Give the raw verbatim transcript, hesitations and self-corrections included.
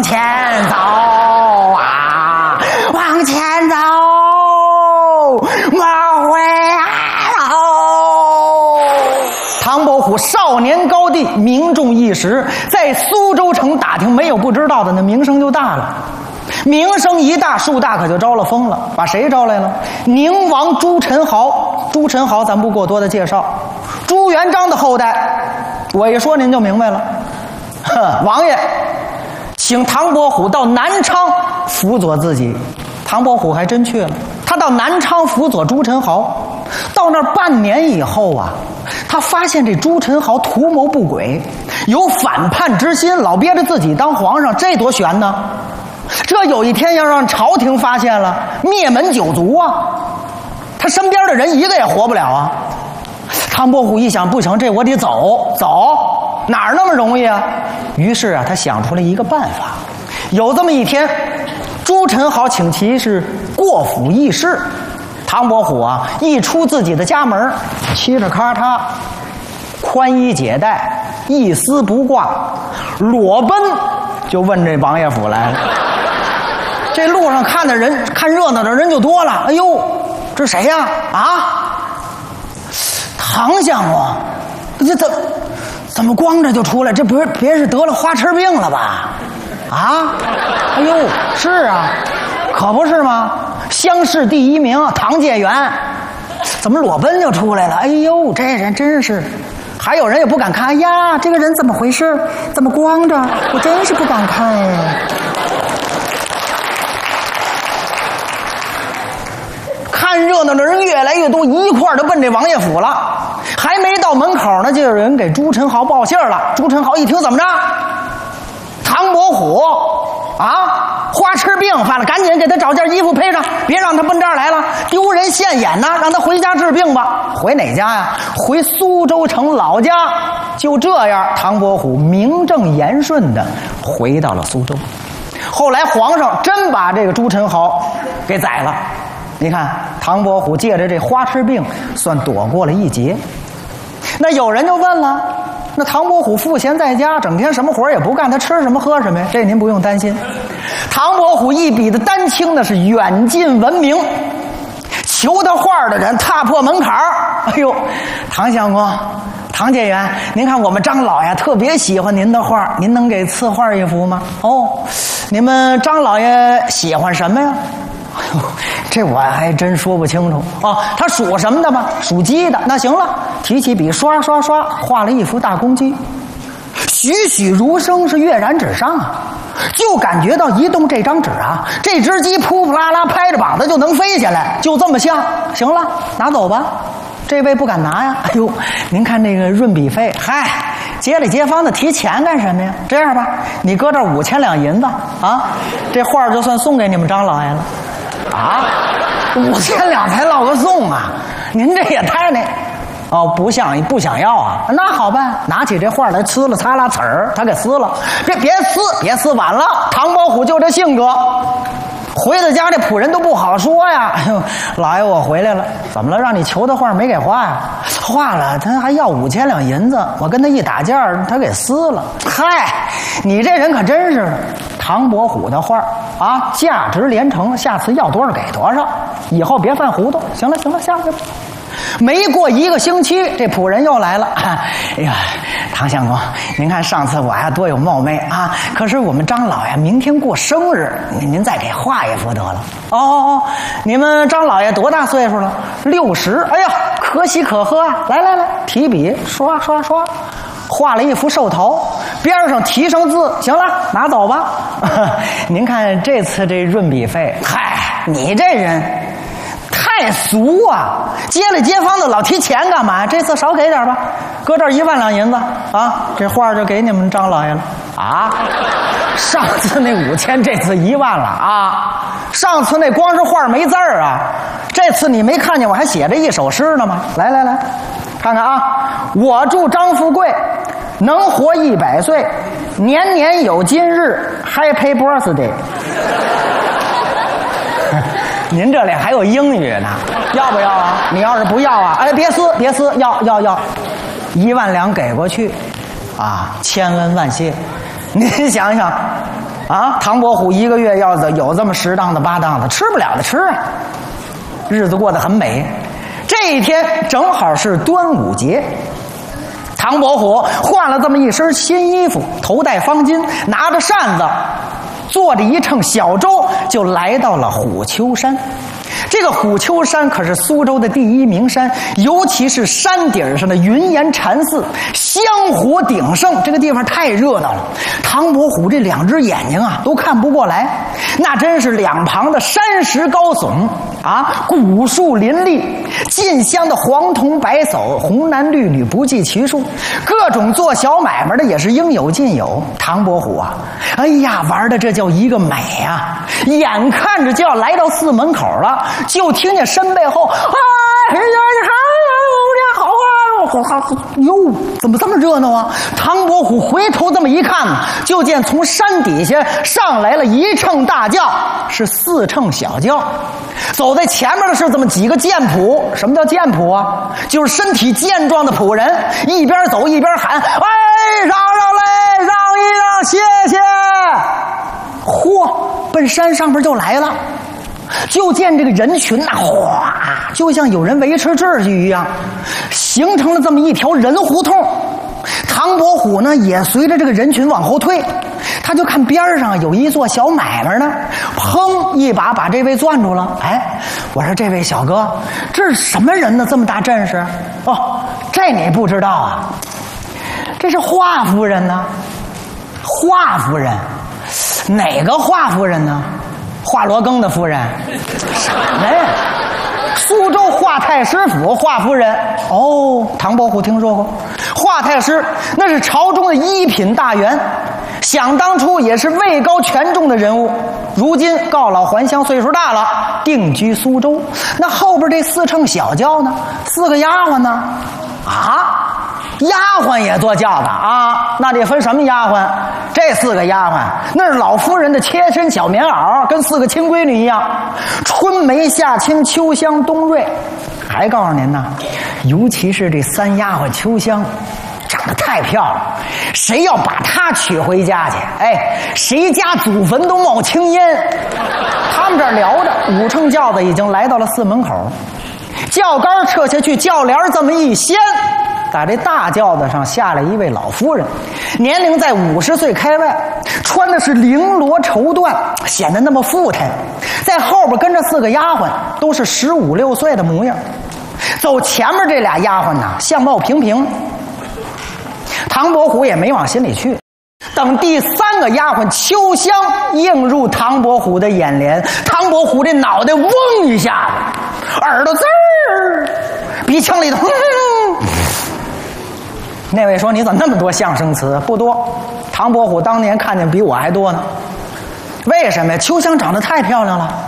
前走啊，往前走，莫回来喽！唐伯虎少年高第，名重一时，在苏州城打听，没有不知道的，那名声就大了。名声一大，树大可就招了风了。把谁招来了？宁王朱宸濠。朱宸濠咱不过多的介绍，朱元璋的后代。我一说您就明白了。王爷请唐伯虎到南昌辅佐自己，唐伯虎还真去了。他到南昌辅佐朱宸濠，到那儿半年以后啊，他发现这朱宸濠图谋不轨，有反叛之心，老憋着自己当皇上，这多悬呢！这有一天要让朝廷发现了，灭门九族啊！他身边的人一个也活不了啊！唐伯虎一想，不行，这我得走走，哪儿那么容易啊？于是啊，他想出了一个办法。有这么一天，朱宸濠请其是过府议事，唐伯虎啊一出自己的家门，嘁哩咔嚓，宽衣解带，一丝不挂，裸奔就问这王爷府来了。这路上看的人，看热闹的人就多了。哎呦，这谁呀？啊，唐相公，这怎怎么光着就出来？这不是别是得了花痴病了吧？啊，哎呦，是啊，可不是吗？乡试第一名唐介元，怎么裸奔就出来了？哎呦，这人真是。还有人也不敢看，哎呀，这个人怎么回事？怎么光着？我真是不敢看哎。看热闹的人越来越多，一块儿都奔这王爷府了。还没到门口呢，就有人给朱宸濠报信了。朱宸濠一听，怎么着？唐伯虎啊，花痴病犯了，赶紧给他找件衣服配上，别让他奔这儿来了，丢人现眼呐！让他回家治病吧。回哪家呀？回苏州城老家。就这样，唐伯虎名正言顺的回到了苏州。后来皇上真把这个朱宸濠给宰了。你看，唐伯虎借着这花痴病，算躲过了一劫。那有人就问了，那唐伯虎赋闲在家，整天什么活也不干，他吃什么喝什么呀？这您不用担心。唐伯虎一笔的丹青呢，是远近闻名，求他画的人踏破门槛儿。哎呦，唐相公，唐介元，您看我们张老爷特别喜欢您的画，您能给赐画一幅吗？哦，你们张老爷喜欢什么呀？哎呦，这我还真说不清楚哦。他属什么的吧？属鸡的。那行了，提起笔，刷刷刷，画了一幅大公鸡，栩栩如生，是跃然纸上啊！就感觉到一动这张纸啊，这只鸡扑扑啦啦拍着膀子就能飞下来，就这么像。行了，拿走吧。这位不敢拿呀。哎呦，您看这个润笔费，嗨，街里街坊的提钱干什么呀？这样吧，你搁这五千两银子啊，这画就算送给你们张老爷了。啊，五千两才落个送啊！您这也太那……哦，不想不想要啊？那好办，拿起这画来，呲了擦啦刺儿，他给撕了。别别撕，别撕，晚了。唐伯虎就这性格，回到家这仆人都不好说呀。哎呦，老爷我回来了，怎么了？让你求的画没给画呀？画了，他还要五千两银子，我跟他一打架，他给撕了。嗨，你这人可真是的。唐伯虎的画啊，价值连城，下次要多少给多少，以后别犯糊涂。行了行了，下去吧。没过一个星期，这仆人又来了。哎呀，唐相公，您看上次我还多有冒昧啊，可是我们张老爷明天过生日，您再给画一幅得了。哦哦哦，你们张老爷多大岁数了？六十。哎呀，可喜可贺啊！来来来，提笔刷刷刷，画了一幅寿桃，边上提上字。行了，拿走吧。您看这次这润笔费，嗨，你这人太俗啊！街里街坊的老提钱干嘛？这次少给点吧，搁这儿一万两银子啊，这画就给你们张老爷了啊！上次那五千，这次一万了啊！上次那光是画没字儿啊，这次你没看见我还写着一首诗呢吗？来来来，看看啊！我祝张富贵能活一百岁，年年有今日 ，Happy Birthday。您这里还有英语呢，要不要啊？你要是不要啊，哎，别撕别撕，要要要，一万两给过去，啊，千恩万谢。您想想， 啊，唐伯虎一个月要有这么十档子八档子，吃不了的吃啊，日子过得很美。这一天正好是端午节，唐伯虎换了这么一身新衣服，头戴方巾，拿着扇子，坐着一乘小舟，就来到了虎丘山。这个虎丘山可是苏州的第一名山，尤其是山顶上的云岩禅寺，香火鼎盛，这个地方太热闹了。唐伯虎这两只眼睛啊都看不过来，那真是两旁的山石高耸啊，古树林立，进香的黄铜白叟，红男绿女不计其数，各种做小买卖的也是应有尽有。唐伯虎啊，哎呀，玩的这叫一个美啊！眼看着就要来到寺门口了，就听见身背后，哎呀，你好啊！哟，怎么这么热闹啊？唐伯虎回头这么一看，就见从山底下上来了一乘大轿，是四乘小轿。走在前面的是这么几个剑仆。什么叫剑仆啊？就是身体健壮的仆人，一边走一边喊：“哎，让让来，让一让，谢谢！”嚯，奔山上边就来了。就见这个人群呐、啊，哗，就像有人维持秩序一样，形成了这么一条人胡同。唐伯虎呢，也随着这个人群往后退，他就看边上有一做小买卖呢，砰一把把这位攥住了。哎，我说这位小哥，这是什么人呢？这么大阵势？哦，这你不知道啊？这是华夫人呢。华夫人，哪个华夫人呢？华罗庚的夫人，什么呀？苏州华太师府华夫人。哦，唐伯虎听说过。华太师那是朝中的一品大员，想当初也是位高权重的人物，如今告老还乡，岁数大了，定居苏州。那后边这四乘小轿呢？四个丫鬟呢？啊，丫鬟也坐轿子啊？那得分什么丫鬟？这四个丫鬟那是老夫人的贴身小棉袄，跟四个亲闺女一样，春梅夏青秋香冬瑞。还告诉您呢，尤其是这三丫鬟秋香长得太漂亮，谁要把她娶回家去，哎，谁家祖坟都冒青烟。他们这儿聊着，五乘轿子已经来到了寺门口，轿杆撤下去，轿帘这么一掀，打这大轿子上下来一位老夫人，年龄在五十岁开外，穿的是绫罗绸缎，显得那么富态。在后边跟着四个丫鬟，都是十五六岁的模样。走前面这俩丫鬟呢，相貌平平，唐伯虎也没往心里去。等第三个丫鬟秋香映入唐伯虎的眼帘，唐伯虎这脑袋嗡一下子，耳朵滋儿，鼻腔里头哼哼。那位说：“你怎么那么多相声词？”不多，唐伯虎当年看见比我还多呢。为什么呀？秋香长得太漂亮了，